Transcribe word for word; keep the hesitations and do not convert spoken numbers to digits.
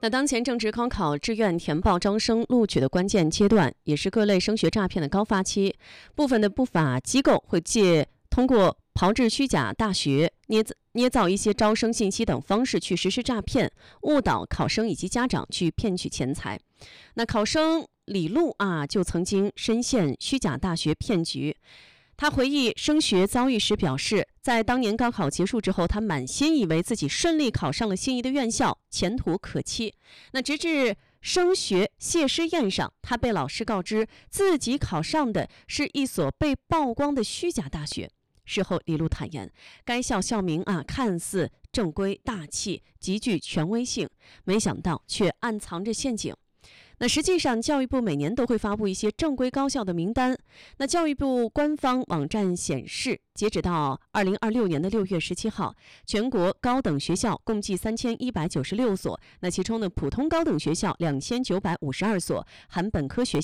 那当前正值高考志愿填报招生录取的关键阶段，也是各类升学诈骗的高发期。部分的不法机构会借通过炮制虚假大学、捏捏造一些招生信息等方式去实施诈骗，误导考生以及家长去骗取钱财。那考生李璐啊，就曾经深陷虚假大学骗局。他回忆升学遭遇时表示，在当年高考结束之后，他满心以为自己顺利考上了心仪的院校，前途可期。那直至升学谢师宴上，他被老师告知自己考上的是一所被曝光的虚假大学。事后，李璐坦言，该校校名啊看似正规大气，极具权威性，没想到却暗藏着陷阱。那实际上，教育部每年都会发布一些正规高校的名单。那教育部官方网站显示，截止到二零二六年的六月十七号，全国高等学校共计三千一百九十六所。那其中呢，普通高等学校两千九百五十二所，含本科学校